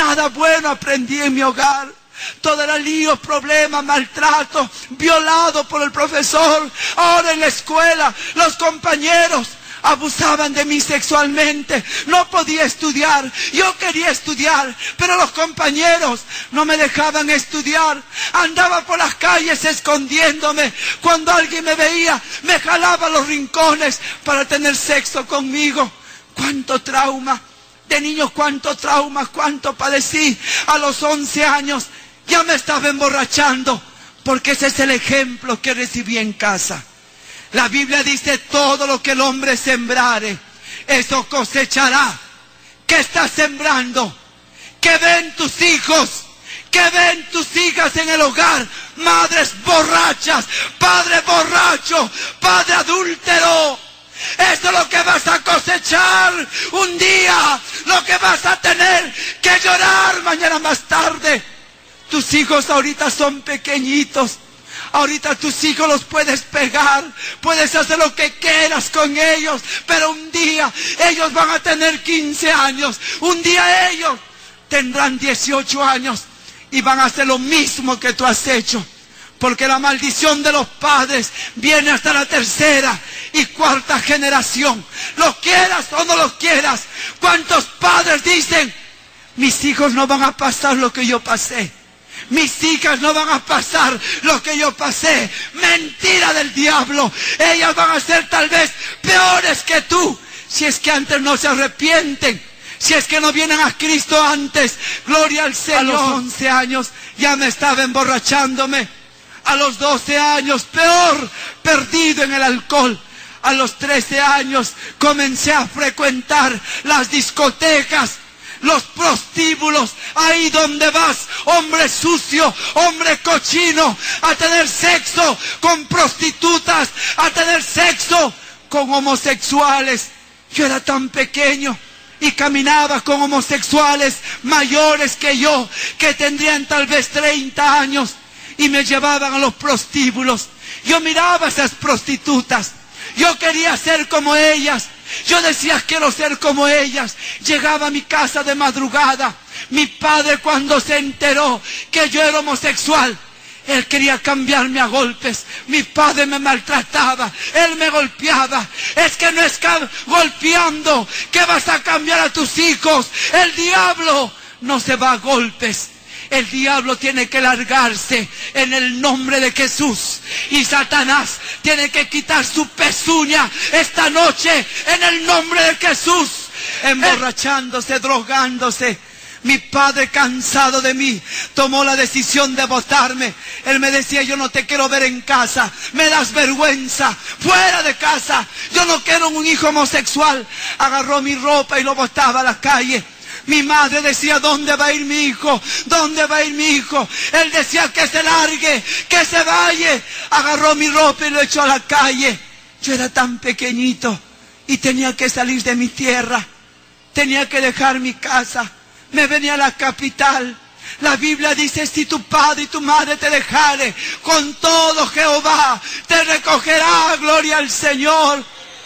Nada bueno aprendí en mi hogar. Todo era líos, problemas, maltrato, violado por el profesor. Ahora en la escuela, los compañeros abusaban de mí sexualmente. No podía estudiar. Yo quería estudiar, pero los compañeros no me dejaban estudiar. Andaba por las calles escondiéndome. Cuando alguien me veía, me jalaba a los rincones para tener sexo conmigo. ¡Cuánto trauma! De niños, cuánto trauma, cuánto padecí. A los 11 años ya me estaba emborrachando, porque ese es el ejemplo que recibí en casa. La Biblia dice: todo lo que el hombre sembrare, eso cosechará. ¿Qué estás sembrando? ¿Qué ven tus hijos? ¿Qué ven tus hijas en el hogar? Madres borrachas, padre borracho, padre adúltero. Eso es lo que vas a cosechar un día, lo que vas a tener que llorar mañana más tarde. Tus hijos ahorita son pequeñitos. Ahorita tus hijos los puedes pegar, puedes hacer lo que quieras con ellos, pero un día ellos van a tener 15 años, un día ellos tendrán 18 años y van a hacer lo mismo que tú has hecho, porque la maldición de los padres viene hasta la tercera y cuarta generación. Lo quieras o no lo quieras. ¿Cuántos padres dicen: mis hijos no van a pasar lo que yo pasé? Mis hijas no van a pasar lo que yo pasé. Mentira del diablo. Ellas van a ser tal vez peores que tú, si es que antes no se arrepienten, si es que no vienen a Cristo antes. Gloria al Señor. A los 11 años ya me estaba emborrachándome. A los 12 años, peor, perdido en el alcohol. A los 13 años comencé a frecuentar las discotecas, los prostíbulos, ahí donde vas, hombre sucio, hombre cochino, a tener sexo con prostitutas, a tener sexo con homosexuales. Yo era tan pequeño y caminaba con homosexuales mayores que yo, que tendrían tal vez 30 años, y me llevaban a los prostíbulos. Yo miraba a esas prostitutas, yo quería ser como ellas. Yo decía: quiero ser como ellas. Llegaba a mi casa de madrugada. Mi padre, cuando se enteró que yo era homosexual, él quería cambiarme a golpes. Mi padre me maltrataba, él me golpeaba. Es que no es golpeando que vas a cambiar a tus hijos. El diablo no se va a golpes. El diablo tiene que largarse en el nombre de Jesús. Y Satanás tiene que quitar su pezuña esta noche en el nombre de Jesús. Emborrachándose, drogándose. Mi padre, cansado de mí, tomó la decisión de botarme. Él me decía: yo no te quiero ver en casa, me das vergüenza, fuera de casa. Yo no quiero un hijo homosexual. Agarró mi ropa y lo botaba a la calle. Mi madre decía: ¿dónde va a ir mi hijo? ¿Dónde va a ir mi hijo? Él decía: que se largue, que se vaya. Agarró mi ropa y lo echó a la calle. Yo era tan pequeñito y tenía que salir de mi tierra. Tenía que dejar mi casa. Me venía a la capital. La Biblia dice: si tu padre y tu madre te dejare, con todo Jehová te recogerá. Gloria al Señor.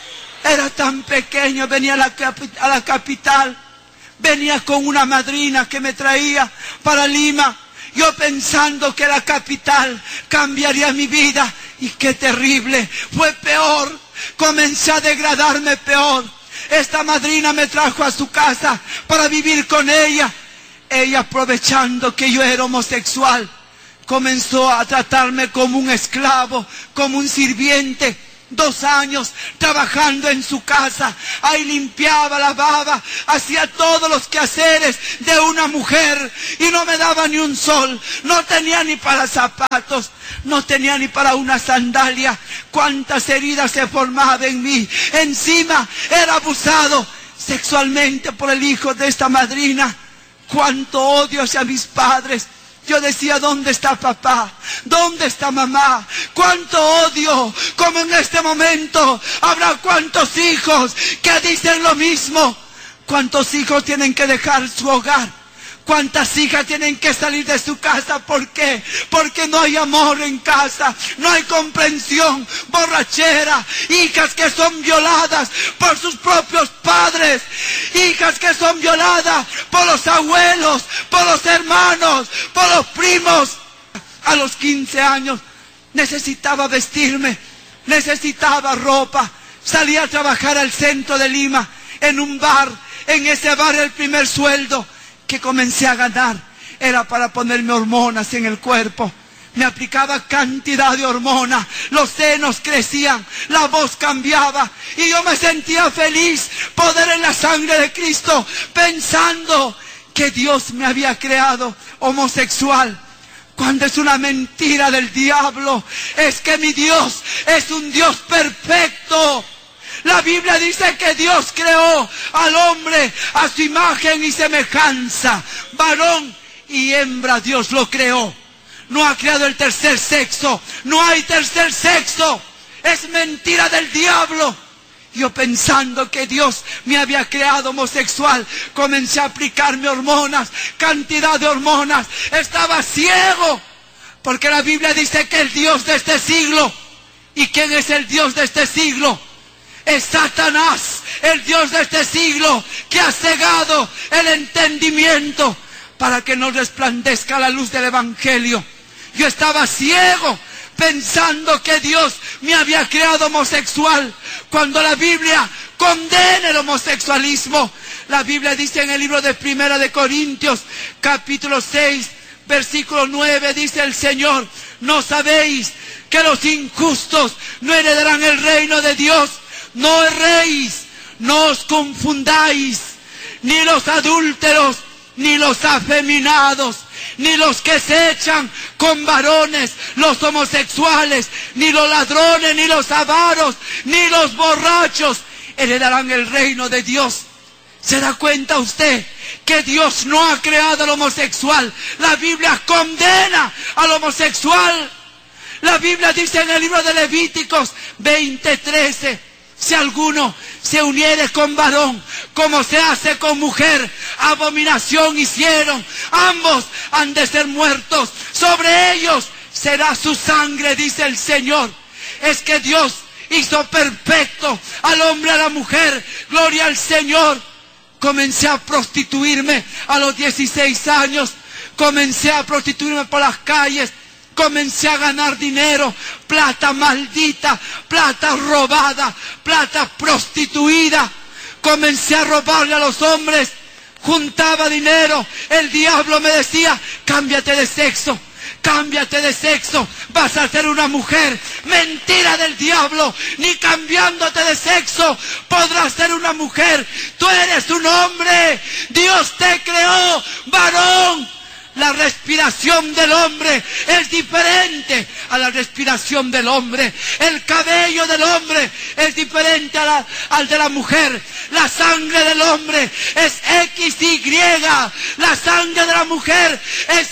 Era tan pequeño, venía a la capital. Venía con una madrina que me traía para Lima, yo pensando que la capital cambiaría mi vida. Y qué terrible, fue peor. Comencé a degradarme peor. Esta madrina me trajo a su casa para vivir con ella. Ella, aprovechando que yo era homosexual, comenzó a tratarme como un esclavo, como un sirviente. 2 años trabajando en su casa. Ahí limpiaba, lavaba, hacía todos los quehaceres de una mujer. Y no me daba ni un sol. No tenía ni para zapatos. No tenía ni para una sandalia. Cuántas heridas se formaban en mí. Encima era abusado sexualmente por el hijo de esta madrina. Cuánto odio hacia mis padres. Yo decía: ¿dónde está papá? ¿Dónde está mamá? ¡Cuánto odio! Como en este momento habrá cuántos hijos que dicen lo mismo. ¿Cuántos hijos tienen que dejar su hogar? ¿Cuántas hijas tienen que salir de su casa? ¿Por qué? Porque no hay amor en casa, no hay comprensión, borrachera, hijas que son violadas por sus propios padres, hijas que son violadas por los abuelos, por los hermanos, por los primos. A los 15 años necesitaba vestirme, necesitaba ropa, salía a trabajar al centro de Lima, en un bar. En ese bar el primer sueldo que comencé a ganar era para ponerme hormonas en el cuerpo. Me aplicaba cantidad de hormonas, los senos crecían, la voz cambiaba y yo me sentía feliz, poder en la sangre de Cristo, pensando que Dios me había creado homosexual. Cuando es una mentira del diablo, es que mi Dios es un Dios perfecto. La Biblia dice que Dios creó al hombre a su imagen y semejanza. Varón y hembra Dios lo creó. No ha creado el tercer sexo. No hay tercer sexo. Es mentira del diablo. Yo pensando que Dios me había creado homosexual, comencé a aplicarme hormonas, cantidad de hormonas. Estaba ciego. Porque la Biblia dice que el Dios de este siglo. ¿Y quién es el Dios de este siglo? Es Satanás, el Dios de este siglo, que ha cegado el entendimiento para que no resplandezca la luz del Evangelio. Yo estaba ciego pensando que Dios me había creado homosexual, cuando la Biblia condena el homosexualismo. La Biblia dice en el libro de Primera de Corintios, capítulo 6, versículo 9, dice el Señor: ¿no sabéis que los injustos no heredarán el reino de Dios? No erréis, no os confundáis, ni los adúlteros, ni los afeminados, ni los que se echan con varones, los homosexuales, ni los ladrones, ni los avaros, ni los borrachos heredarán el reino de Dios. ¿Se da cuenta usted que Dios no ha creado al homosexual? La Biblia condena al homosexual. La Biblia dice en el libro de Levíticos 20:13: si alguno se uniere con varón, como se hace con mujer, abominación hicieron. Ambos han de ser muertos. Sobre ellos será su sangre, dice el Señor. Es que Dios hizo perfecto al hombre y a la mujer. Gloria al Señor. Comencé a prostituirme a los 16 años. Comencé a prostituirme por las calles. Comencé a ganar dinero, plata maldita, plata robada, plata prostituida. Comencé a robarle a los hombres, juntaba dinero. El diablo me decía: cámbiate de sexo, cámbiate de sexo, vas a ser una mujer. Mentira del diablo, ni cambiándote de sexo podrás ser una mujer. Tú eres un hombre, Dios te creó varón. La respiración del hombre es diferente a la respiración del hombre. El cabello del hombre es diferente al de la mujer. La sangre del hombre es XY. La sangre de la mujer es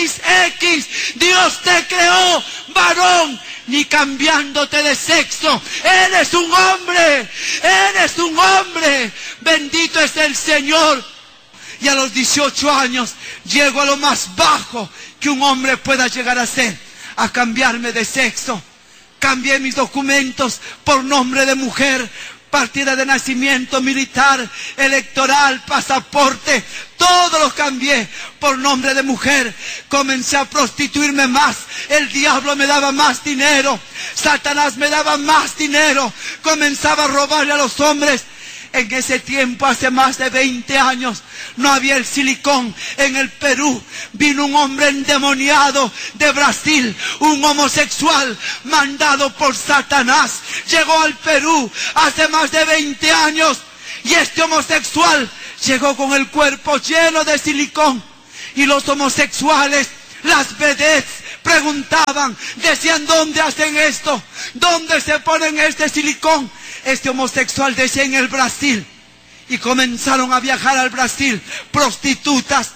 XX. Dios te creó varón, ni cambiándote de sexo. Eres un hombre. Eres un hombre. Bendito es el Señor. Y a los 18 años llego a lo más bajo que un hombre pueda llegar a ser, a cambiarme de sexo. Cambié mis documentos por nombre de mujer, partida de nacimiento, militar, electoral, pasaporte, todo lo cambié por nombre de mujer. Comencé a prostituirme más. El diablo me daba más dinero, Satanás me daba más dinero. Comenzaba a robarle a los hombres. En ese tiempo, hace más de 20 años, no había el silicón en el Perú. Vino un hombre endemoniado de Brasil, un homosexual mandado por Satanás. Llegó al Perú hace más de 20 años y este homosexual llegó con el cuerpo lleno de silicón. Y los homosexuales, las vedettes, preguntaban, decían: ¿dónde hacen esto? ¿Dónde se ponen este silicón? Este homosexual decía: en el Brasil. Y comenzaron a viajar al Brasil prostitutas,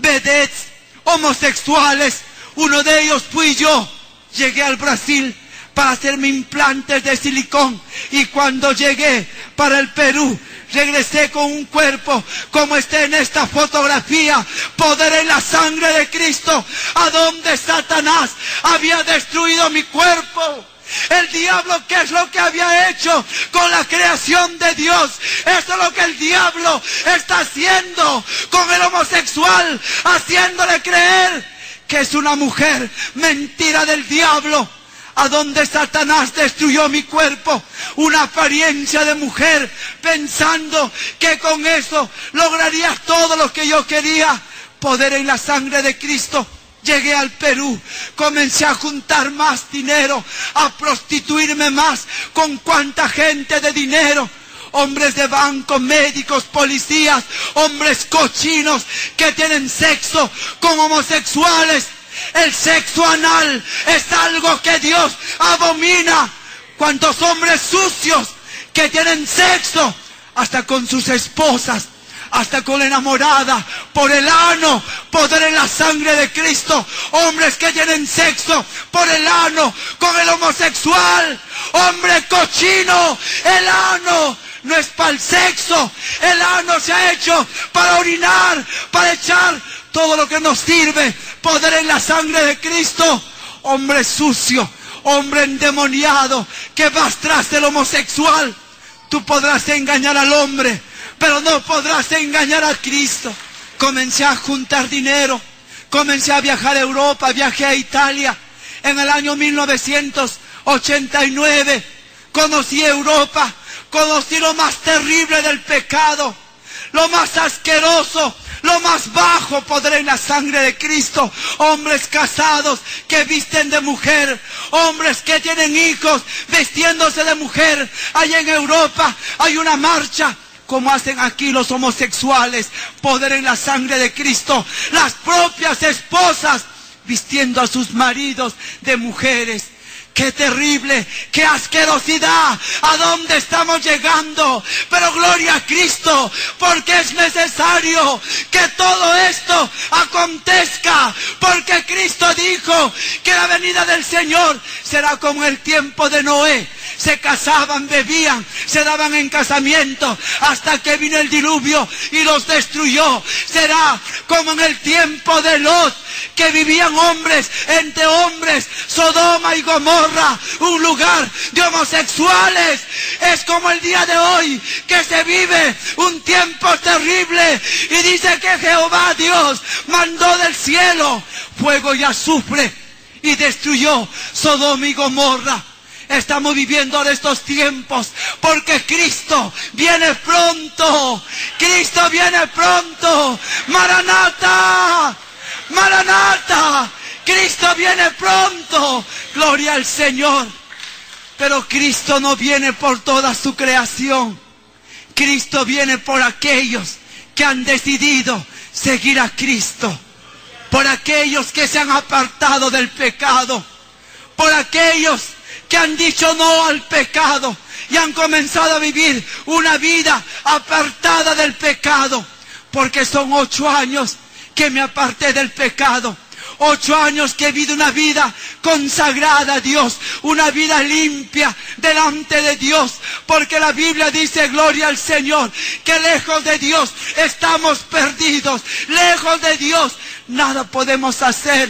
vedettes, homosexuales. Uno de ellos fui yo. Llegué al Brasil para hacerme implantes de silicón. Y cuando llegué para el Perú, regresé con un cuerpo como está en esta fotografía. Poder en la sangre de Cristo. A donde Satanás había destruido mi cuerpo. El diablo, ¿qué es lo que había hecho con la creación de Dios? Eso es lo que el diablo está haciendo con el homosexual, haciéndole creer que es una mujer. Mentira del diablo. A donde Satanás destruyó mi cuerpo, una apariencia de mujer, pensando que con eso lograría todo lo que yo quería. Poder en la sangre de Cristo. Llegué al Perú, comencé a juntar más dinero, a prostituirme más. ¿Con cuánta gente de dinero? Hombres de banco, médicos, policías, hombres cochinos que tienen sexo con homosexuales. El sexo anal es algo que Dios abomina. ¿Cuántos hombres sucios que tienen sexo hasta con sus esposas, hasta con la enamorada, por el ano? Poder en la sangre de Cristo. Hombres que tienen sexo por el ano con el homosexual. Hombre cochino. El ano no es para el sexo. El ano se ha hecho para orinar, para echar todo lo que nos sirve. Poder en la sangre de Cristo. Hombre sucio, hombre endemoniado que vas tras del homosexual. Tú podrás engañar al hombre, pero no podrás engañar a Cristo. Comencé a juntar dinero, comencé a viajar a Europa, viajé a Italia. En el año 1989 conocí Europa, conocí lo más terrible del pecado, lo más asqueroso, lo más bajo. Poder en la sangre de Cristo. Hombres casados que visten de mujer, hombres que tienen hijos vistiéndose de mujer. Allá en Europa hay una marcha, como hacen aquí los homosexuales. Poder en la sangre de Cristo. Las propias esposas vistiendo a sus maridos de mujeres. ¡Qué terrible! ¡Qué asquerosidad! ¿A dónde estamos llegando? Pero gloria a Cristo, porque es necesario que todo esto acontezca. Porque Cristo dijo que la venida del Señor será como el tiempo de Noé. Se casaban, bebían, se daban en casamiento hasta que vino el diluvio y los destruyó. Será como en el tiempo de Lot, que vivían hombres entre hombres, Sodoma y Gomorra, un lugar de homosexuales. Es como el día de hoy, que se vive un tiempo terrible. Y dice que Jehová Dios mandó del cielo fuego y azufre y destruyó Sodoma y Gomorra. Estamos viviendo ahora estos tiempos porque Cristo viene pronto. Cristo viene pronto. Maranata, Maranata. Cristo viene pronto. Gloria al Señor. Pero Cristo no viene por toda su creación. Cristo viene por aquellos que han decidido seguir a Cristo. Por aquellos que se han apartado del pecado. Por aquellos que han dicho no al pecado y han comenzado a vivir una vida apartada del pecado. Porque son 8 años que me aparté del pecado. 8 años que he vivido una vida consagrada a Dios, una vida limpia delante de Dios. Porque la Biblia dice, gloria al Señor, que lejos de Dios estamos perdidos. Lejos de Dios nada podemos hacer.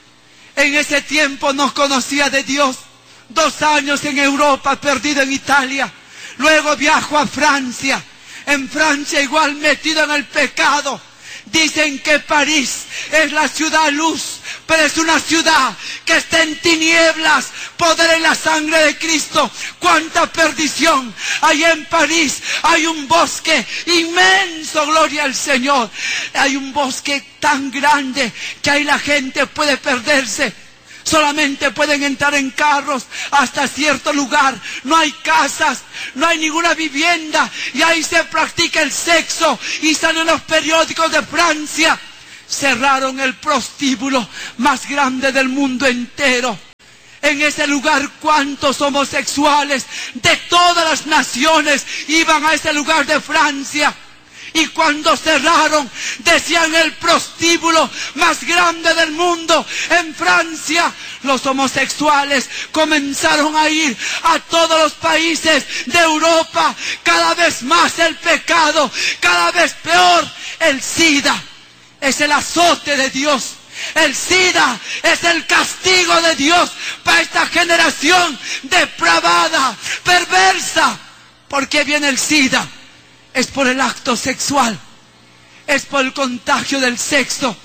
En ese tiempo no conocía de Dios. 2 años en Europa, perdido en Italia. Luego viajo a Francia. En Francia igual metido en el pecado. Dicen que París es la ciudad luz, pero es una ciudad que está en tinieblas. Poder en la sangre de Cristo. ¡Cuánta perdición! Allá en París hay un bosque inmenso, gloria al Señor. Hay un bosque tan grande que ahí la gente puede perderse. Solamente pueden entrar en carros hasta cierto lugar. No hay casas, no hay ninguna vivienda. Y ahí se practica el sexo. Y salen los periódicos de Francia. Cerraron el prostíbulo más grande del mundo entero. En ese lugar, ¿cuántos homosexuales de todas las naciones iban a ese lugar de Francia? Y cuando cerraron, decían el prostíbulo más grande del mundo en Francia, los homosexuales comenzaron a ir a todos los países de Europa. Cada vez más el pecado, cada vez peor. El SIDA es el azote de Dios. El SIDA es el castigo de Dios para esta generación depravada, perversa. ¿Por qué viene el SIDA? Es por el acto sexual, es por el contagio del sexo.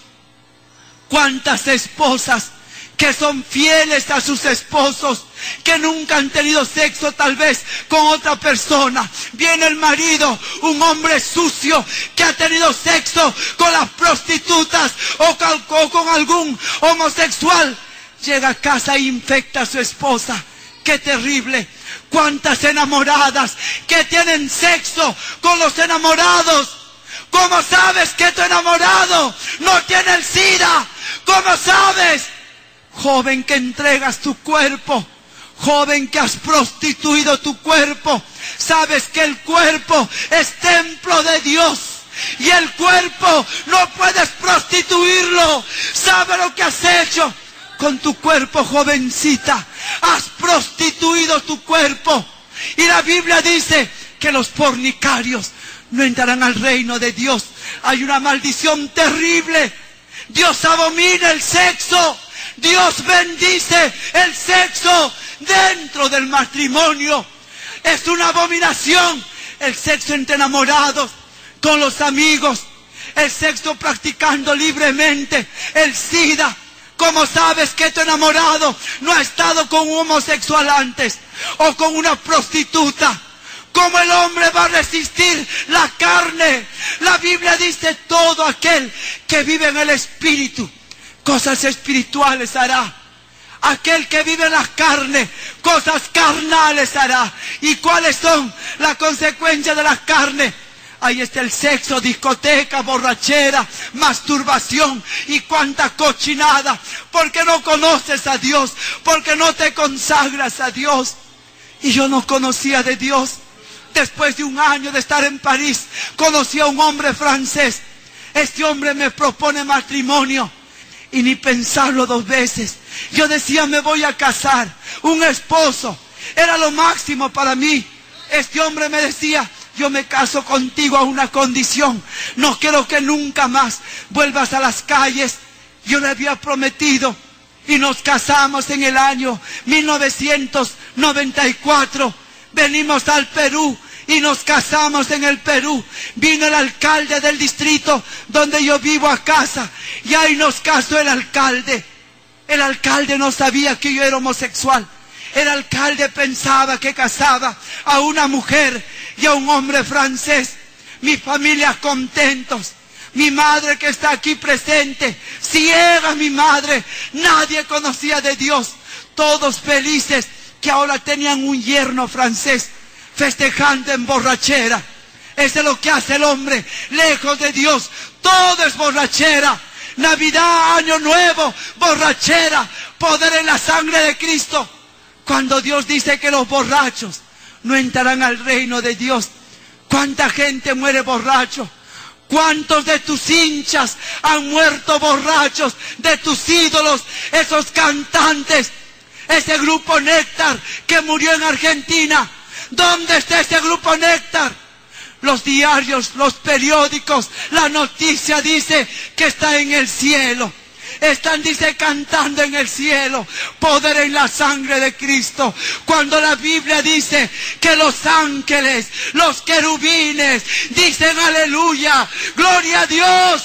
¿Cuántas esposas que son fieles a sus esposos, que nunca han tenido sexo tal vez con otra persona? Viene el marido, un hombre sucio que ha tenido sexo con las prostitutas o con algún homosexual. Llega a casa e infecta a su esposa. ¡Qué terrible! ¿Cuántas enamoradas que tienen sexo con los enamorados? ¿Cómo sabes que tu enamorado no tiene el SIDA? ¿Cómo sabes? Joven que entregas tu cuerpo, joven que has prostituido tu cuerpo, sabes que el cuerpo es templo de Dios y el cuerpo no puedes prostituirlo. ¿Sabes lo que has hecho con tu cuerpo, jovencita? Has prostituido tu cuerpo. Y la Biblia dice que los fornicarios no entrarán al reino de Dios. Hay una maldición terrible. Dios abomina el sexo. Dios bendice el sexo dentro del matrimonio. Es una abominación el sexo entre enamorados, con los amigos, el sexo practicando libremente, el SIDA. ¿Cómo sabes que tu enamorado no ha estado con un homosexual antes o con una prostituta? ¿Cómo el hombre va a resistir la carne? La Biblia dice: todo aquel que vive en el Espíritu, cosas espirituales hará. Aquel que vive en la carne, cosas carnales hará. ¿Y cuáles son las consecuencias de la carne? Ahí está el sexo, discoteca, borrachera, masturbación y cuánta cochinada. Porque no conoces a Dios, porque no te consagras a Dios. Y yo no conocía de Dios. Después de un año de estar en París, conocí a un hombre francés. Este hombre me propone matrimonio y ni pensarlo dos veces. Yo decía: me voy a casar. Un esposo era lo máximo para mí. Este hombre me decía: yo me caso contigo a una condición. No quiero que nunca más vuelvas a las calles. Yo le había prometido y nos casamos en el año 1994. Venimos al Perú y nos casamos en el Perú. Vino el alcalde del distrito donde yo vivo a casa y ahí nos casó el alcalde. El alcalde no sabía que yo era homosexual. El alcalde pensaba que casaba a una mujer y a un hombre francés. Mi familia contentos. Mi madre que está aquí presente, ciega mi madre, nadie conocía de Dios. Todos felices que ahora tenían un yerno francés, festejando en borrachera. Eso es lo que hace el hombre, lejos de Dios. Todo es borrachera. Navidad, Año Nuevo, borrachera, poder en la sangre de Cristo. Cuando Dios dice que los borrachos no entrarán al reino de Dios. ¿Cuánta gente muere borracho? ¿Cuántos de tus hinchas han muerto borrachos? De tus ídolos, esos cantantes. Ese grupo Néctar que murió en Argentina. ¿Dónde está ese grupo Néctar? Los diarios, los periódicos, la noticia dice que está en el cielo. Están, dice, cantando en el cielo. Poder en la sangre de Cristo. Cuando la Biblia dice que los ángeles, los querubines, dicen aleluya, gloria a Dios.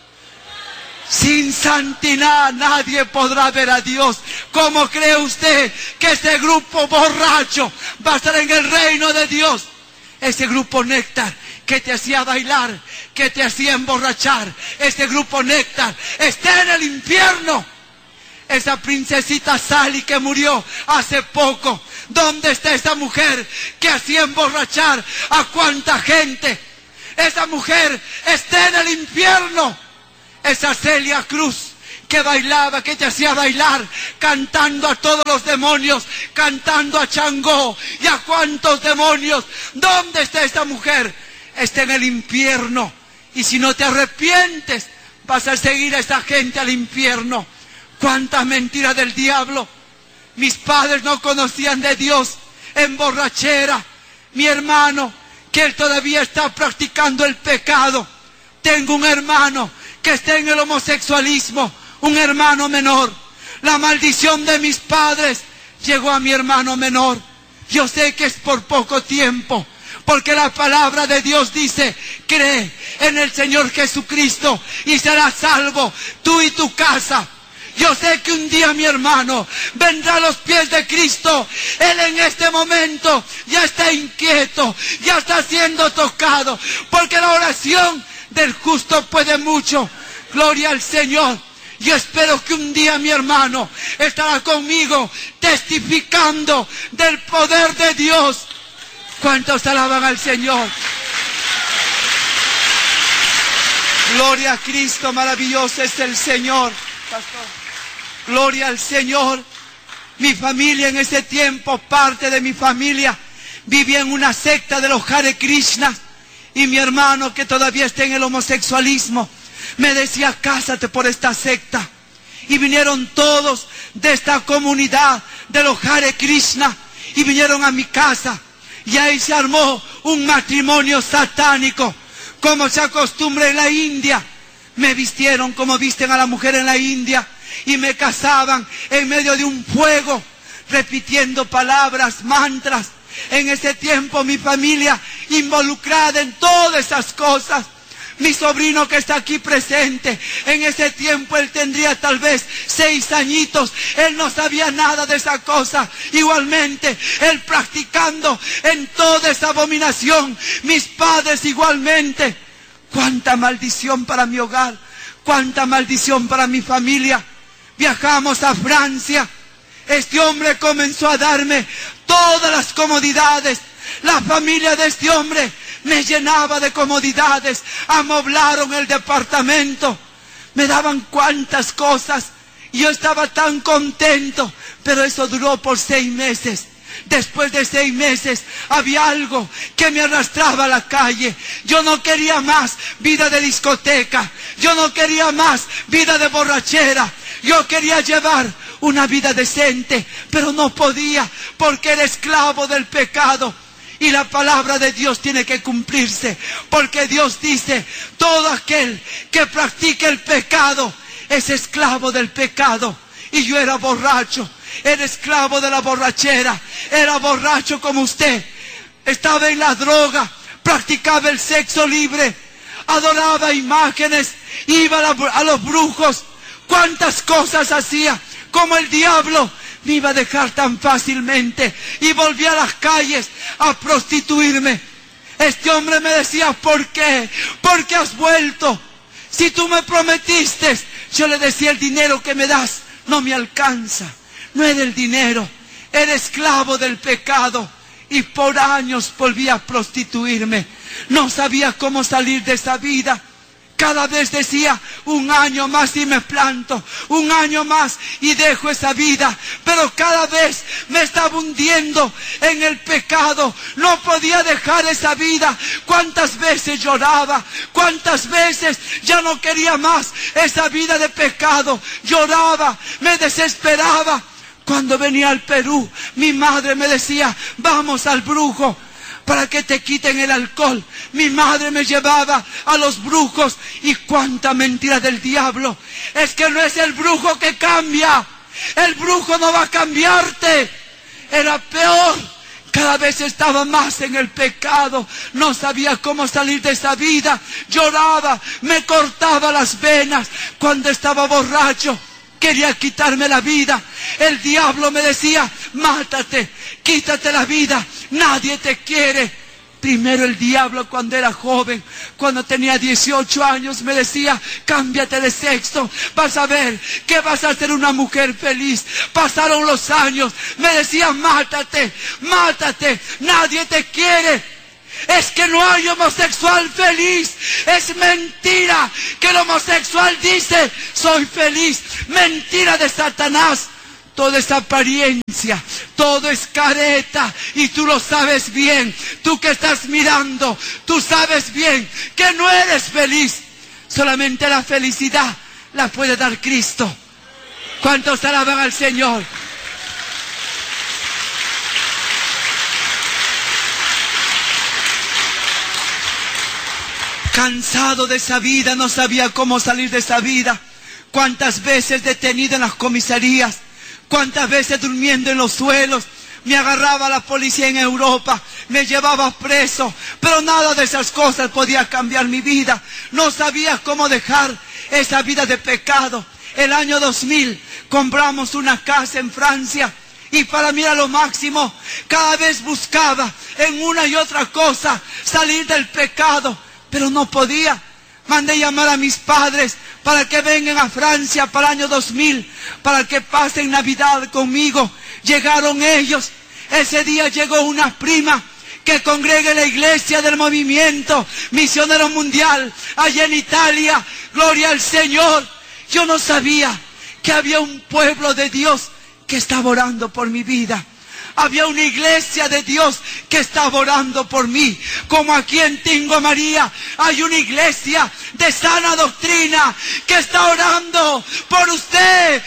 Sin santidad nadie podrá ver a Dios. ¿Cómo cree usted que ese grupo borracho va a estar en el reino de Dios? Ese grupo Néctar que te hacía bailar, que te hacía emborrachar, ese grupo Néctar está en el infierno. Esa princesita Sally que murió hace poco, ¿dónde está esa mujer que hacía emborrachar a cuánta gente? Esa mujer está en el infierno. Esa Celia Cruz que bailaba, que te hacía bailar, cantando a todos los demonios, cantando a Changó y a cuántos demonios. ¿Dónde está esta mujer? está en el infierno. Y si no te arrepientes, vas a seguir a esta gente al infierno. ¡Cuántas mentiras del diablo! Mis padres no conocían de Dios en borrachera. Mi hermano, que él todavía está practicando el pecado. Tengo un hermano que está en el homosexualismo, un hermano menor. La maldición de mis padres llegó a mi hermano menor. Yo sé que es por poco tiempo, porque la palabra de Dios dice: cree en el Señor Jesucristo y serás salvo, tú y tu casa. Yo sé que un día mi hermano vendrá a los pies de Cristo. Él en este momento ya está inquieto, ya está siendo tocado, porque la oración del justo puede mucho. Gloria al Señor. Yo espero que un día mi hermano estará conmigo testificando del poder de Dios. ¿Cuántos alaban al Señor? Gloria a Cristo, maravilloso es el Señor. Pastor. Gloria al Señor. Mi familia en ese tiempo, parte de mi familia, vivía en una secta de los Hare Krishna. Y mi hermano, que todavía está en el homosexualismo, me decía: cásate por esta secta. Y vinieron todos de esta comunidad de los Hare Krishna y vinieron a mi casa. Y ahí se armó un matrimonio satánico, como se acostumbra en la India. Me vistieron como visten a la mujer en la India y me casaban en medio de un fuego, repitiendo palabras, mantras. En ese tiempo mi familia involucrada en todas esas cosas. Mi sobrino que está aquí presente, en ese tiempo él tendría tal vez 6 añitos. Él no sabía nada de esa cosa. Igualmente, él practicando en toda esa abominación. Mis padres igualmente. Cuánta maldición para mi hogar, cuánta maldición para mi familia. Viajamos a Francia. Este hombre comenzó a darme todas las comodidades. La familia de este hombre me llenaba de comodidades. Amoblaron el departamento. Me daban cuantas cosas. Y yo estaba tan contento. Pero eso duró por 6 meses. Después de 6 meses había algo que me arrastraba a la calle. Yo no quería más vida de discoteca. Yo no quería más vida de borrachera. Yo quería llevar una vida decente, pero no podía porque era esclavo del pecado. Y la palabra de Dios tiene que cumplirse, porque Dios dice: todo aquel que practique el pecado es esclavo del pecado. Y yo era borracho, era esclavo de la borrachera, era borracho como usted. Estaba en la droga, practicaba el sexo libre, adoraba imágenes, iba a los brujos. Cuántas cosas hacía. Como el diablo me iba a dejar tan fácilmente. Y volví a las calles a prostituirme. Este hombre me decía: ¿por qué? ¿Por qué has vuelto? Si tú me prometiste. Yo le decía: el dinero que me das no me alcanza. No es del dinero. Era esclavo del pecado. Y por años volví a prostituirme. No sabía cómo salir de esa vida. Cada vez decía: 1 año más y me planto, 1 año más y dejo esa vida. Pero cada vez me estaba hundiendo en el pecado. No podía dejar esa vida. Cuántas veces lloraba, cuántas veces ya no quería más esa vida de pecado. Lloraba, me desesperaba. Cuando venía al Perú, mi madre me decía: vamos al brujo para que te quiten el alcohol. Mi madre me llevaba a los brujos. Y cuánta mentira del diablo. Es que no es el brujo que cambia. El brujo no va a cambiarte. Era peor. Cada vez estaba más en el pecado. No sabía cómo salir de esa vida. Lloraba, me cortaba las venas cuando estaba borracho. Quería quitarme la vida. El diablo me decía: mátate, quítate la vida, nadie te quiere. Primero el diablo, cuando era joven, cuando tenía 18 años, me decía: cámbiate de sexo, vas a ver que vas a ser una mujer feliz. Pasaron los años, me decía: mátate, mátate, nadie te quiere. Es que no hay homosexual feliz. Es mentira que el homosexual dice: soy feliz. Mentira de Satanás. Toda esa apariencia Todo es careta y tú lo sabes bien. Tú que estás mirando, tú sabes bien que no eres feliz. Solamente la felicidad la puede dar Cristo. ¿Cuántos alaban al Señor? Cansado de esa vida, no sabía cómo salir de esa vida. Cuántas veces detenido en las comisarías, cuántas veces durmiendo en los suelos. Me agarraba la policía en Europa, me llevaba preso, pero nada de esas cosas podía cambiar mi vida. No sabía cómo dejar esa vida de pecado. El año 2000 compramos una casa en Francia y para mí era lo máximo. Cada vez buscaba en una y otra cosa salir del pecado, pero no podía. Mandé llamar a mis padres para que vengan a Francia para el año 2000, para que pasen Navidad conmigo. Llegaron ellos. Ese día llegó una prima que congrega en la iglesia del movimiento misionero mundial allá en Italia. Gloria al Señor. Yo no sabía que había un pueblo de Dios que estaba orando por mi vida. Había una iglesia de Dios que estaba orando por mí. Como aquí en Tingo María hay una iglesia de sana doctrina que está orando por usted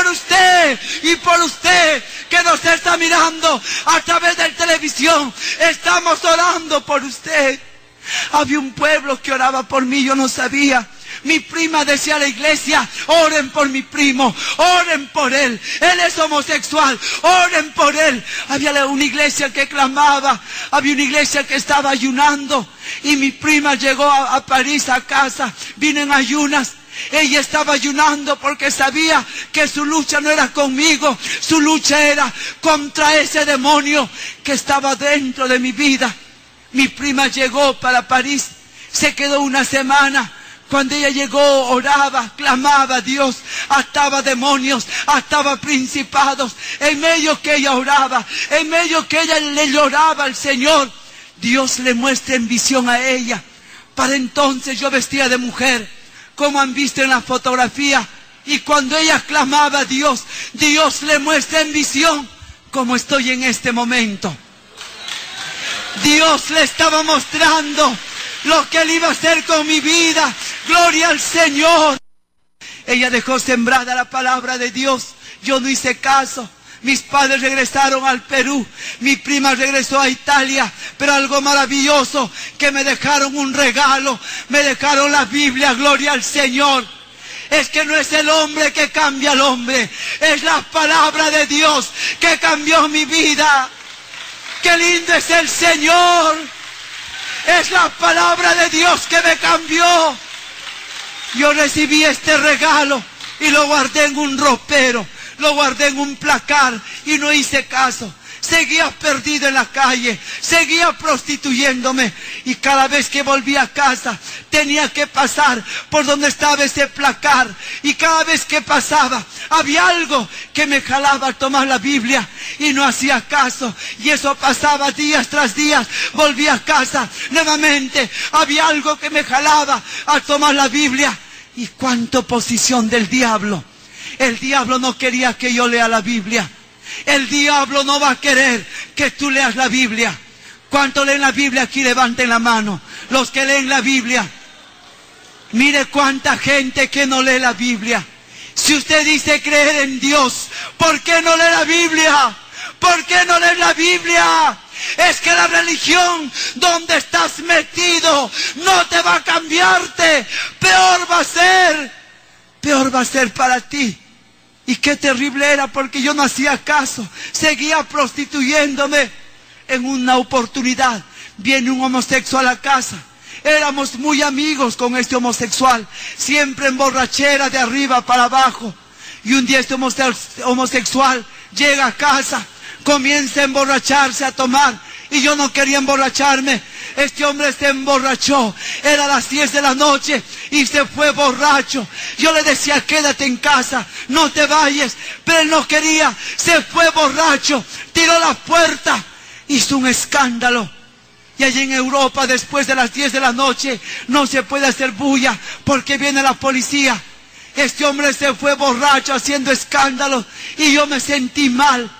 y por usted que nos está mirando a través de la televisión. Estamos orando por usted. Había un pueblo que oraba por mí, yo no sabía. Mi prima decía a la iglesia, oren por mi primo, oren por él es homosexual, oren por él. Había una iglesia que clamaba, había una iglesia que estaba ayunando. Y mi prima llegó a París a casa, vino en ayunas. Ella estaba ayunando porque sabía que su lucha no era conmigo, su lucha era contra ese demonio que estaba dentro de mi vida. Mi prima llegó para París, se quedó una semana. Cuando ella llegó, oraba, clamaba a Dios, ataba demonios, ataba principados. En medio que ella oraba, en medio que ella le lloraba al Señor, Dios le muestra en visión a ella. Para entonces yo vestía de mujer, como han visto en la fotografía. Y cuando ella clamaba a Dios, Dios le muestra en visión, como estoy en este momento. Dios le estaba mostrando lo que Él iba a hacer con mi vida. Gloria al Señor. Ella dejó sembrada la palabra de Dios. Yo no hice caso. Mis padres regresaron al Perú. Mi prima regresó a Italia. Pero algo maravilloso, que me dejaron un regalo. Me dejaron la Biblia. Gloria al Señor. Es que no es el hombre que cambia al hombre. Es la palabra de Dios que cambió mi vida. ¡Qué lindo es el Señor! Es la palabra de Dios que me cambió. Yo recibí este regalo y lo guardé en un ropero, lo guardé en un placar y no hice caso. Seguía perdido en la calle, seguía prostituyéndome y cada vez que volvía a casa tenía que pasar por donde estaba ese placar y cada vez que pasaba había algo que me jalaba al tomar la Biblia y no hacía caso y eso pasaba días tras días. Volvía a casa nuevamente, había algo que me jalaba al tomar la Biblia. Y cuánta oposición del diablo. El diablo no quería que yo lea la Biblia. El diablo no va a querer que tú leas la Biblia. ¿Cuántos leen la Biblia aquí? Levanten la mano. Los que leen la Biblia. Mire cuánta gente que no lee la Biblia. Si usted dice creer en Dios, ¿por qué no lee la Biblia? ¿Por qué no lees la Biblia? Es que la religión donde estás metido no te va a cambiarte. Peor va a ser. Peor va a ser para ti. Y qué terrible era porque yo no hacía caso. Seguía prostituyéndome. En una oportunidad viene un homosexual a casa. Éramos muy amigos con este homosexual. Siempre en borrachera de arriba para abajo. Y un día este homosexual llega a casa. Comienza a emborracharse, a tomar. Y yo no quería emborracharme. Este hombre se emborrachó. Era las 10 de la noche y se fue borracho. Yo le decía, quédate en casa, no te vayas. Pero él no quería, se fue borracho. Tiró la puerta, hizo un escándalo. Y allí en Europa, después de las 10 de la noche, no se puede hacer bulla porque viene la policía. Este hombre se fue borracho haciendo escándalo y yo me sentí mal.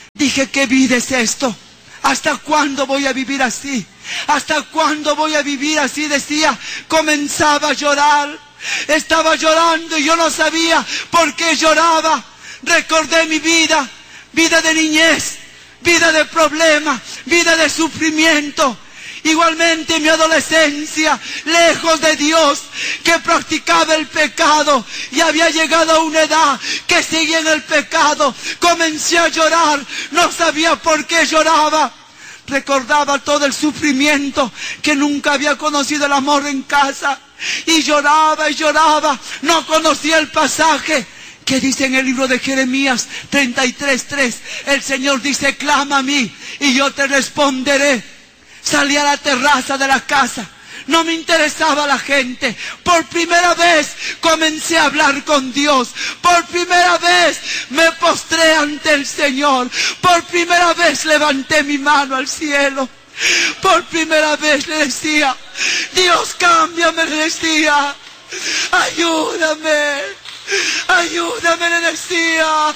Dije, ¿qué vida es esto? ¿Hasta cuándo voy a vivir así? ¿Hasta cuándo voy a vivir así? Decía, comenzaba a llorar. Estaba llorando y yo no sabía por qué lloraba. Recordé mi vida, vida de niñez, vida de problemas, vida de sufrimiento. Igualmente mi adolescencia, lejos de Dios, que practicaba el pecado y había llegado a una edad que seguía en el pecado. Comencé a llorar, no sabía por qué lloraba. Recordaba todo el sufrimiento, que nunca había conocido el amor en casa. Y lloraba y lloraba, no conocía el pasaje que dice en el libro de Jeremías 33:3. El Señor dice, clama a mí y yo te responderé. Salí a la terraza de la casa, no me interesaba la gente. Por primera vez comencé a hablar con Dios. Por primera vez me postré ante el Señor. Por primera vez levanté mi mano al cielo. Por primera vez le decía, Dios, cámbiame, le decía. Ayúdame, ayúdame, le decía.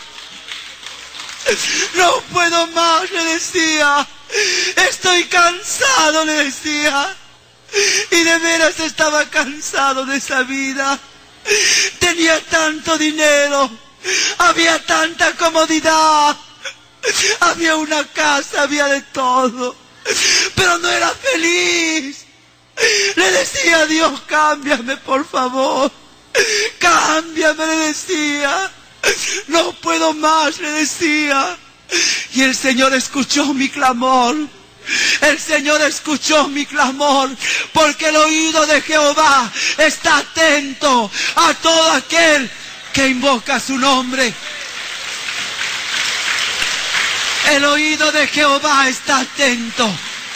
No puedo más, le decía. Estoy cansado, le decía. Y de veras estaba cansado de esa vida. Tenía tanto dinero, había tanta comodidad, había una casa, había de todo, pero no era feliz. Le decía a Dios, cámbiame por favor, cámbiame, le decía. No puedo más, le decía. Y el Señor escuchó mi clamor. El Señor escuchó mi clamor, porque el oído de Jehová está atento a todo aquel que invoca su nombre. El oído de Jehová está atento.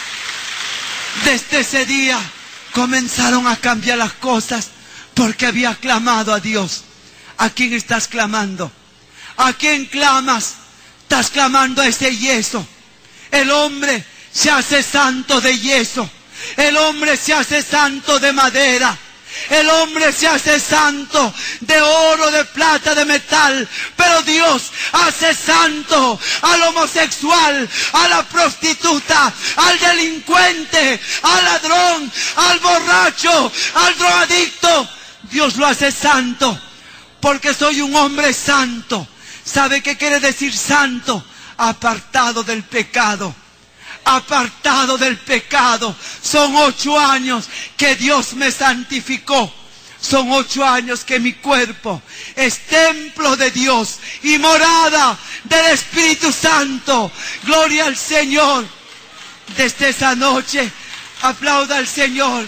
Desde ese día comenzaron a cambiar las cosas, porque había clamado a Dios. ¿A quién estás clamando? ¿A quién clamas? Estás clamando a ese yeso. El hombre se hace santo de yeso. El hombre se hace santo de madera. El hombre se hace santo de oro, de plata, de metal. Pero Dios hace santo al homosexual, a la prostituta, al delincuente, al ladrón, al borracho, al drogadicto. Dios lo hace santo, porque soy un hombre santo. ¿Sabe qué quiere decir santo? Apartado del pecado. Apartado del pecado. Son 8 años que Dios me santificó. Son 8 años que mi cuerpo es templo de Dios y morada del Espíritu Santo. Gloria al Señor. Desde esa noche, aplauda al Señor.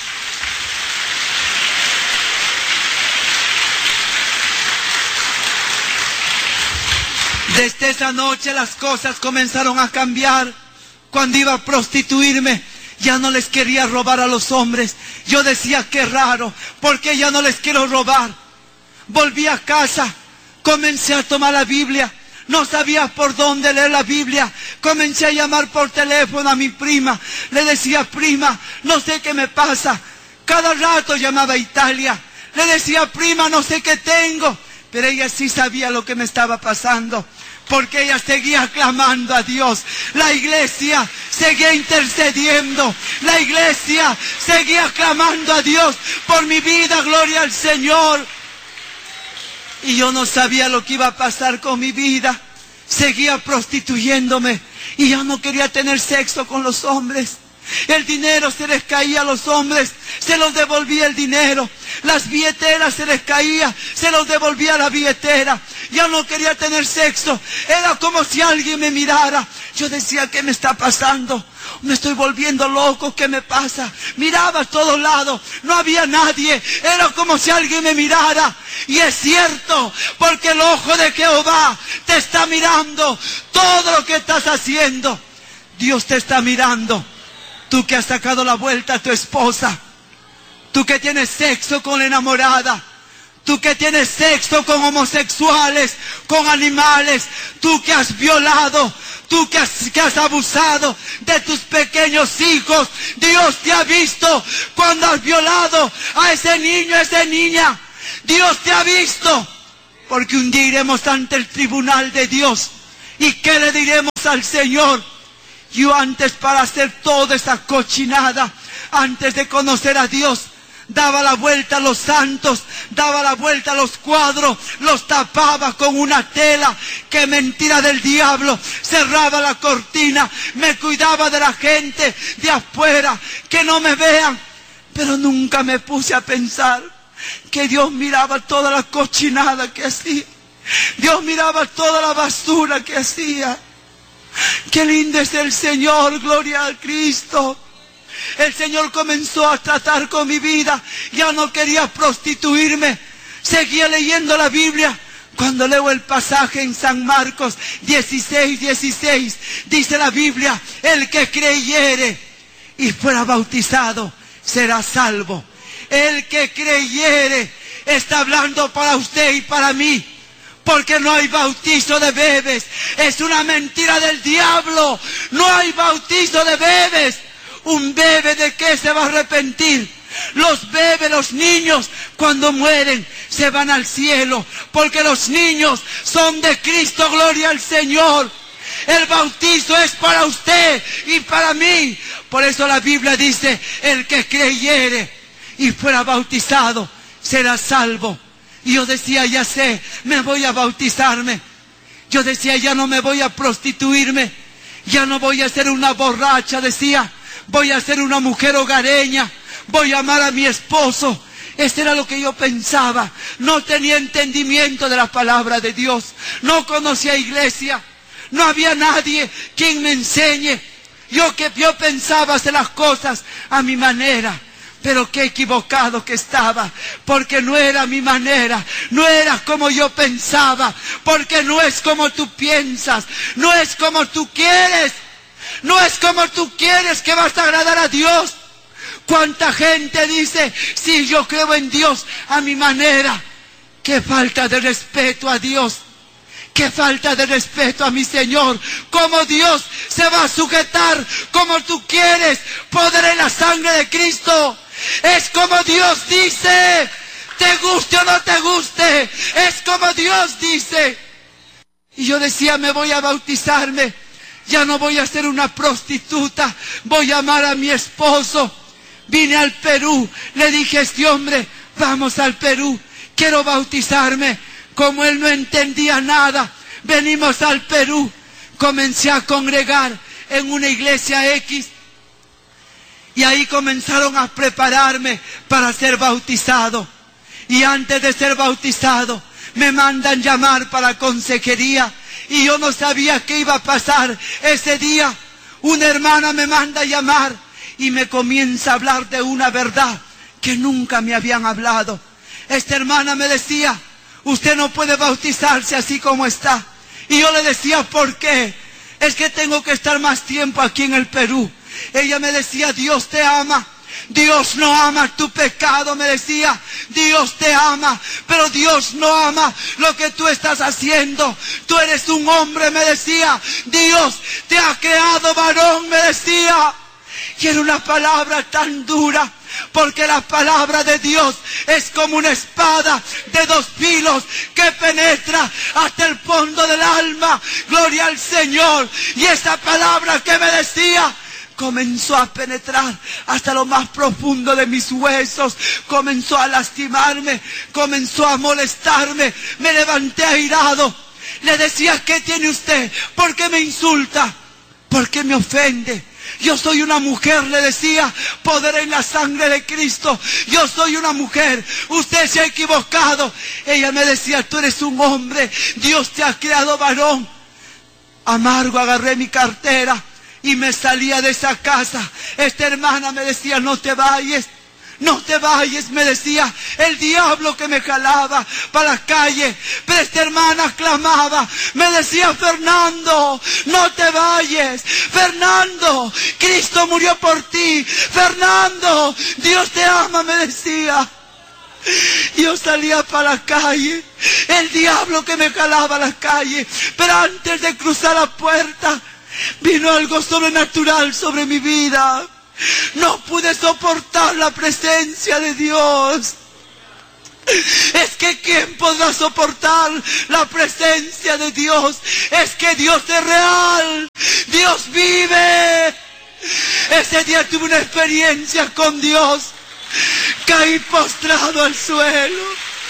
Desde esa noche las cosas comenzaron a cambiar. Cuando iba a prostituirme, ya no les quería robar a los hombres. Yo decía, qué raro, porque ya no les quiero robar. Volví a casa, comencé a tomar la Biblia. No sabía por dónde leer la Biblia. Comencé a llamar por teléfono a mi prima. Le decía, prima, no sé qué me pasa. Cada rato llamaba a Italia. Le decía, prima, no sé qué tengo. Pero ella sí sabía lo que me estaba pasando, porque ella seguía clamando a Dios. La iglesia seguía intercediendo. La iglesia seguía clamando a Dios por mi vida. Gloria al Señor. Y yo no sabía lo que iba a pasar con mi vida. Seguía prostituyéndome y ya no quería tener sexo con los hombres. El dinero se les caía a los hombres, se los devolvía el dinero. Las billeteras se les caía, se los devolvía la billetera. Ya no quería tener sexo. Era como si alguien me mirara. Yo decía, ¿qué me está pasando? Me estoy volviendo loco, ¿qué me pasa? Miraba a todos lados, no había nadie. Era como si alguien me mirara. Y es cierto, porque el ojo de Jehová te está mirando todo lo que estás haciendo. Dios te está mirando. Tú que has sacado la vuelta a tu esposa, tú que tienes sexo con la enamorada, tú que tienes sexo con homosexuales, con animales, tú que has violado, tú que has abusado de tus pequeños hijos. Dios te ha visto cuando has violado a ese niño, a esa niña. Dios te ha visto, porque un día iremos ante el tribunal de Dios ¿Y qué le diremos al Señor? Yo antes, para hacer toda esa cochinada, antes de conocer a Dios, daba la vuelta a los santos, daba la vuelta a los cuadros, los tapaba con una tela, qué mentira del diablo, cerraba la cortina, me cuidaba de la gente de afuera, que no me vean, pero nunca me puse a pensar que Dios miraba toda la cochinada que hacía, Dios miraba toda la basura que hacía. Qué lindo es el Señor, gloria al Cristo. El Señor comenzó a tratar con mi vida. Ya no quería prostituirme. Seguía leyendo la Biblia. Cuando leo el pasaje en San Marcos 16:16, dice la Biblia: el que creyere y fuera bautizado será salvo. El que creyere está hablando para usted y para mí. Porque no hay bautizo de bebés. Es una mentira del diablo. No hay bautizo de bebés. ¿Un bebé de qué se va a arrepentir? Los bebés, los niños, cuando mueren, se van al cielo. Porque los niños son de Cristo, gloria al Señor. El bautizo es para usted y para mí. Por eso la Biblia dice: el que creyere y fuera bautizado será salvo. Y yo decía: ya sé, me voy a bautizarme. Yo decía: ya no me voy a prostituirme. Ya no voy a ser una borracha, decía. Voy a ser una mujer hogareña. Voy a amar a mi esposo. Eso era lo que yo pensaba. No tenía entendimiento de la palabra de Dios. No conocía iglesia. No había nadie quien me enseñe. Yo pensaba hacer las cosas a mi manera. Pero qué equivocado que estaba, porque no era mi manera, no era como yo pensaba, porque no es como tú piensas, no es como tú quieres, no es como tú quieres que vas a agradar a Dios. ¿Cuánta gente dice: sí, yo creo en Dios a mi manera? Qué falta de respeto a Dios. Qué falta de respeto a mi Señor. ¿Cómo Dios se va a sujetar como tú quieres? Poder en la sangre de Cristo. Es como Dios dice. Te guste o no te guste. Es como Dios dice. Y yo decía: me voy a bautizarme. Ya no voy a ser una prostituta. Voy a amar a mi esposo. Vine al Perú. Le dije a este hombre: vamos al Perú. Quiero bautizarme. Como él no entendía nada, venimos al Perú. Comencé a congregar en una iglesia X. Y ahí comenzaron a prepararme para ser bautizado. Y antes de ser bautizado, me mandan llamar para consejería. Y yo no sabía qué iba a pasar ese día. Una hermana me manda llamar y me comienza a hablar de una verdad que nunca me habían hablado. Esta hermana me decía: usted no puede bautizarse así como está. Y yo le decía: ¿por qué? Es que tengo que estar más tiempo aquí en el Perú. Ella me decía: Dios te ama. Dios no ama tu pecado, me decía. Dios te ama, pero Dios no ama lo que tú estás haciendo. Tú eres un hombre, me decía. Dios te ha creado varón, me decía. Y era una palabra tan dura, porque la palabra de Dios es como una espada de dos filos que penetra hasta el fondo del alma. Gloria al Señor. Y esa palabra que me decía comenzó a penetrar hasta lo más profundo de mis huesos. Comenzó a lastimarme, comenzó a molestarme. Me levanté airado. Le decía: ¿qué tiene usted? ¿Por qué me insulta? ¿Por qué me ofende? Yo soy una mujer, le decía, poder en la sangre de Cristo. Yo soy una mujer, usted se ha equivocado. Ella me decía: tú eres un hombre, Dios te ha creado varón. Amargo agarré mi cartera y me salía de esa casa. Esta hermana me decía: no te vayas. No te vayas, me decía. El diablo que me jalaba para la calle. Pero esta hermana clamaba, me decía: Fernando, no te vayas. Fernando, Cristo murió por ti. Fernando, Dios te ama, me decía. Yo salía para la calle, el diablo que me jalaba a la calle. Pero antes de cruzar la puerta, vino algo sobrenatural sobre mi vida. No pude soportar la presencia de Dios. Es que ¿quién podrá soportar la presencia de Dios? Es que Dios es real. Dios vive. Ese día tuve una experiencia con Dios. Caí postrado al suelo.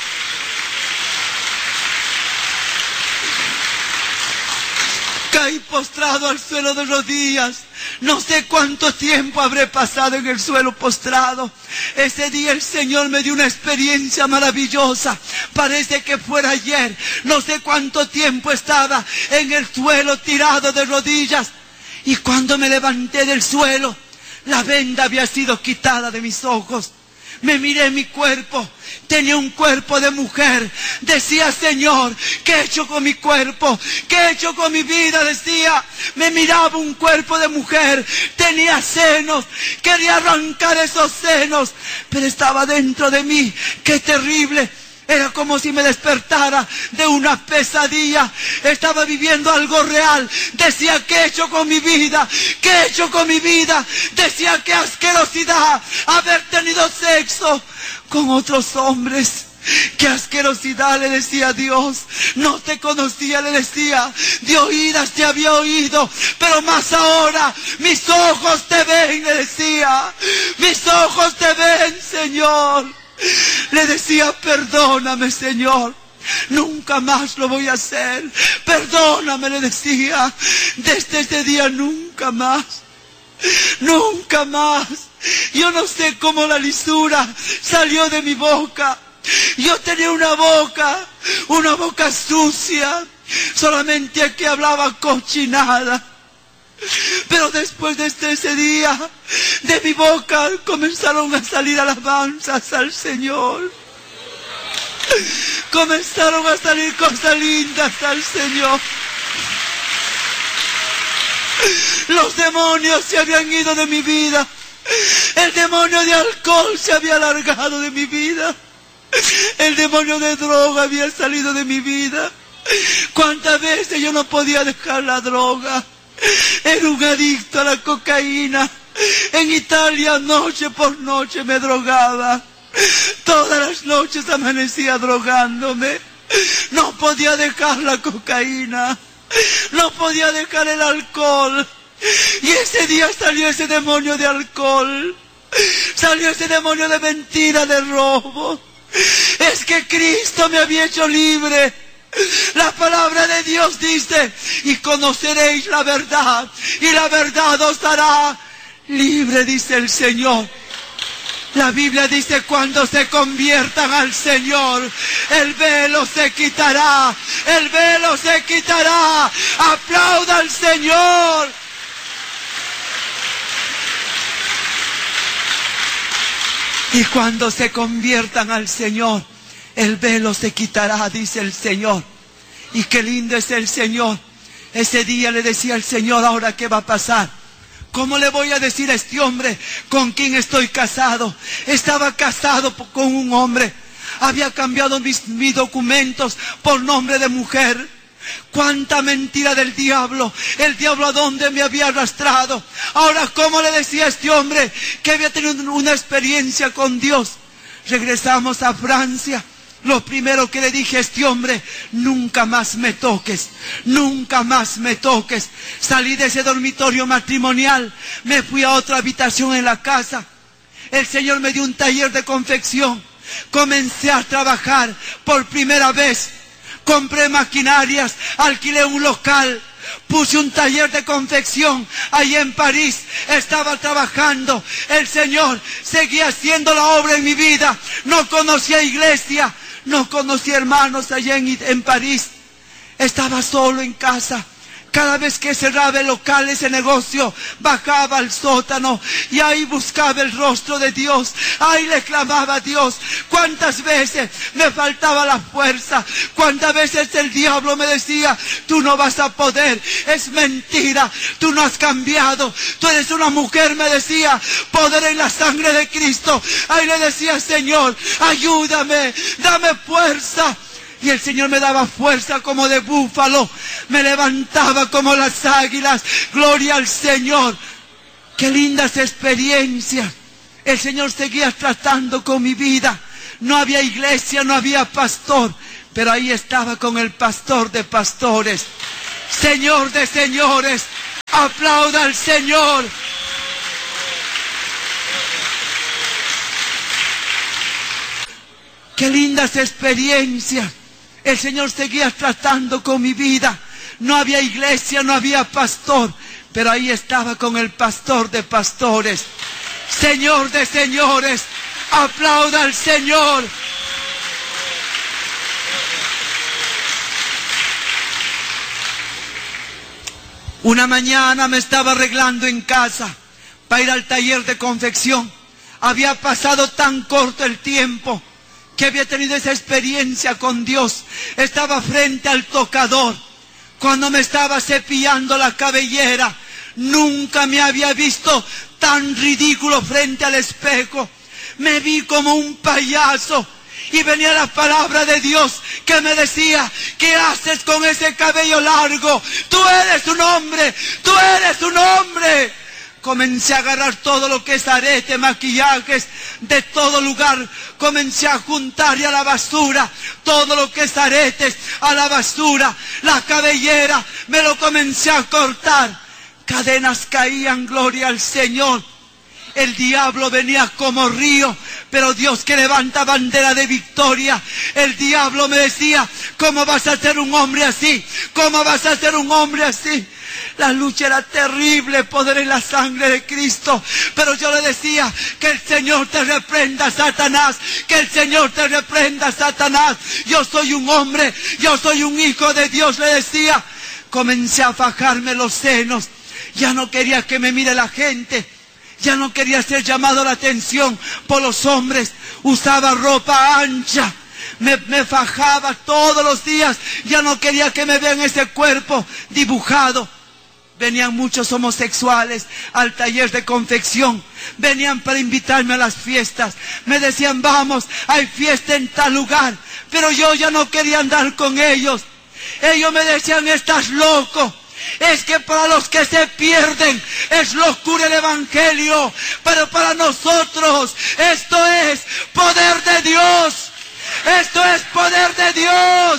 Caí postrado al suelo de rodillas. No sé cuánto tiempo habré pasado en el suelo postrado. Ese día el Señor me dio una experiencia maravillosa. Parece que fuera ayer. No sé cuánto tiempo estaba en el suelo tirado de rodillas. Y cuando me levanté del suelo, la venda había sido quitada de mis ojos. Me miré mi cuerpo, tenía un cuerpo de mujer. Decía, Señor, ¿qué he hecho con mi cuerpo? ¿Qué he hecho con mi vida? Decía, me miraba un cuerpo de mujer, tenía senos, quería arrancar esos senos, pero estaba dentro de mí. ¡Qué terrible! Era como si me despertara de una pesadilla. Estaba viviendo algo real. Decía, ¿qué he hecho con mi vida? ¿Qué he hecho con mi vida? Decía, qué asquerosidad haber tenido sexo con otros hombres. Qué asquerosidad, le decía a Dios. No te conocía, le decía. De oídas te había oído, pero más ahora mis ojos te ven, le decía. Mis ojos te ven, Señor. Le decía, perdóname, Señor. Nunca más lo voy a hacer. Perdóname, le decía. Desde ese día nunca más. Nunca más. Yo no sé cómo la lisura salió de mi boca. Yo tenía una boca sucia. Solamente aquí hablaba cochinada. Pero después de ese día, de mi boca comenzaron a salir alabanzas al Señor. Comenzaron a salir cosas lindas al Señor. Los demonios se habían ido de mi vida. El demonio de alcohol se había largado de mi vida. El demonio de droga había salido de mi vida. ¿Cuántas veces yo no podía dejar la droga? Era un adicto a la cocaína. En Italia noche por noche me drogaba. Todas las noches amanecía drogándome. No podía dejar la cocaína. No podía dejar el alcohol. Y ese día salió ese demonio de alcohol. Salió ese demonio de mentira, de robo. Es que Cristo me había hecho libre. La palabra de Dios dice, y conoceréis la verdad, y la verdad os hará libre, dice el Señor. La Biblia dice, cuando se conviertan al Señor, el velo se quitará, el velo se quitará. Aplauda al Señor. Y cuando se conviertan al Señor, el velo se quitará, dice el Señor. Y qué lindo es el Señor. Ese día le decía al Señor, ¿ahora qué va a pasar? ¿Cómo le voy a decir a este hombre con quien estoy casado? Estaba casado con un hombre. Había cambiado mis documentos por nombre de mujer. Cuánta mentira del diablo. El diablo a dónde me había arrastrado. Ahora, ¿cómo le decía a este hombre que había tenido una experiencia con Dios? Regresamos a Francia. Lo primero que le dije a este hombre, nunca más me toques, nunca más me toques. Salí de ese dormitorio matrimonial, me fui a otra habitación en la casa. El Señor me dio un taller de confección. Comencé a trabajar por primera vez. Compré maquinarias, alquilé un local. Puse un taller de confección ahí en París. Estaba trabajando. El Señor seguía haciendo la obra en mi vida. No conocía iglesia. No conocía hermanos allá en París. Estaba solo en casa. Cada vez que cerraba el local, ese negocio, bajaba al sótano y ahí buscaba el rostro de Dios. Ahí le clamaba a Dios. Cuántas veces me faltaba la fuerza. Cuántas veces el diablo me decía, tú no vas a poder. Es mentira. Tú no has cambiado. Tú eres una mujer, me decía. Poder en la sangre de Cristo. Ahí le decía, Señor, ayúdame. Dame fuerza. Y el Señor me daba fuerza como de búfalo. Me levantaba como las águilas. Gloria al Señor. Qué lindas experiencias. El Señor seguía tratando con mi vida. no había iglesia, no había pastor, pero ahí estaba con el pastor de pastores, Señor de señores. Aplauda al Señor. Qué lindas experiencias. El Señor seguía tratando con mi vida. No había iglesia, no había pastor, pero ahí estaba con el pastor de pastores, Señor de señores. Aplauda al Señor. Una mañana me estaba arreglando en casa para ir al taller de confección. Había pasado tan corto el tiempo que había tenido esa experiencia con Dios. Estaba frente al tocador cuando me estaba cepillando la cabellera. Nunca me había visto tan ridículo frente al espejo. Me vi como un payaso. Y venía la palabra de Dios que me decía: ¿qué haces con ese cabello largo? Tú eres un hombre, tú eres un hombre. Comencé a agarrar todo lo que es arete, maquillajes, de todo lugar. Comencé a juntar y a la basura todo lo que es aretes, a la basura. La cabellera me lo comencé a cortar. Cadenas caían, gloria al Señor. El diablo venía como río, pero Dios que levanta bandera de victoria. El diablo me decía: ¿cómo vas a ser un hombre así? ¿Cómo vas a ser un hombre así? La lucha era terrible, poder en la sangre de Cristo. Pero yo le decía: que el Señor te reprenda, Satanás. Que el Señor te reprenda, Satanás. Yo soy un hombre, yo soy un hijo de Dios, le decía. Comencé a fajarme los senos. Ya no quería que me mire la gente. Ya no quería ser llamado la atención por los hombres. Usaba ropa ancha. Me fajaba todos los días. Ya no quería que me vean ese cuerpo dibujado. Venían muchos homosexuales al taller de confección. Venían para invitarme a las fiestas. Me decían: vamos, hay fiesta en tal lugar. Pero yo ya no quería andar con ellos. Ellos me decían: estás loco. Es que para los que se pierden es locura el evangelio, pero para nosotros esto es poder de Dios. Esto es poder de Dios.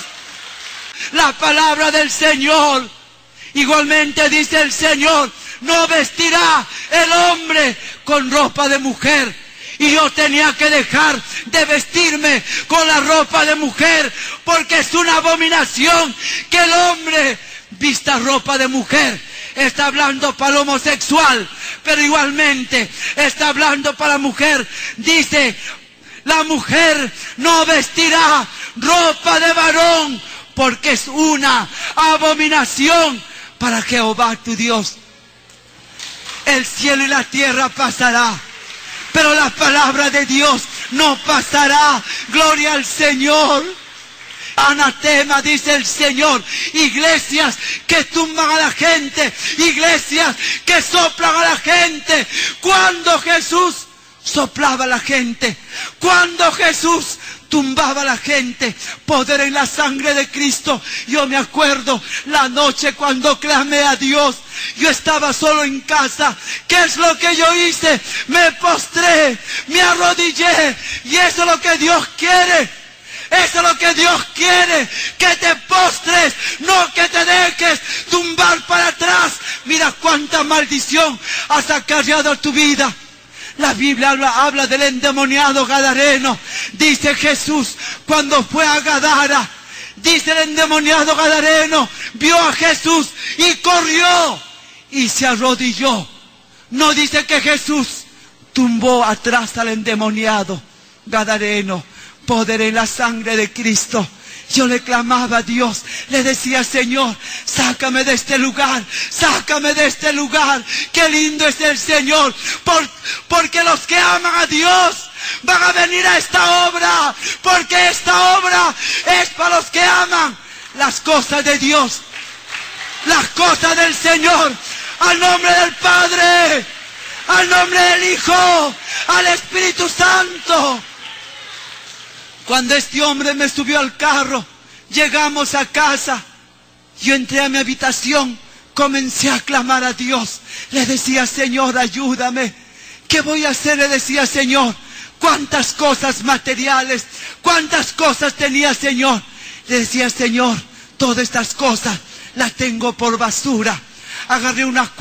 La palabra del Señor. Igualmente dice el Señor: no vestirá el hombre con ropa de mujer. Y yo tenía que dejar de vestirme con la ropa de mujer, porque es una abominación que el hombre vista ropa de mujer. Está hablando para el homosexual, pero igualmente está hablando para la mujer. Dice: la mujer no vestirá ropa de varón, porque es una abominación para Jehová tu Dios. El cielo y la tierra pasará, pero la palabra de Dios no pasará. Gloria al Señor. Anatema, dice el Señor. Iglesias que tumban a la gente, iglesias que soplan a la gente. Cuando Jesús soplaba a la gente, cuando Jesús tumbaba a la gente, poder en la sangre de Cristo. Yo me acuerdo la noche cuando clamé a Dios. Yo estaba solo en casa. ¿Qué es lo que yo hice? Me postré, me arrodillé, y eso es lo que Dios quiere. Eso es lo que Dios quiere, que te postres, no que te dejes tumbar para atrás. Mira cuánta maldición has acarreado a tu vida. La Biblia habla del endemoniado gadareno. Dice Jesús, cuando fue a Gadara, dice el endemoniado gadareno, vio a Jesús y corrió y se arrodilló. No dice que Jesús tumbó atrás al endemoniado gadareno. Poder en la sangre de Cristo. Yo le clamaba a Dios, le decía: Señor, sácame de este lugar, sácame de este lugar. Qué lindo es el Señor, porque los que aman a Dios van a venir a esta obra, porque esta obra es para los que aman las cosas de Dios, las cosas del Señor. Al nombre del Padre, al nombre del Hijo, al Espíritu Santo. Cuando este hombre me subió al carro, llegamos a casa. Yo entré a mi habitación, comencé a clamar a Dios. Le decía: Señor, ayúdame. ¿Qué voy a hacer? Le decía: Señor, cuántas cosas materiales, cuántas cosas tenía, Señor. Le decía, Señor, todas estas cosas las tengo por basura. Agarré una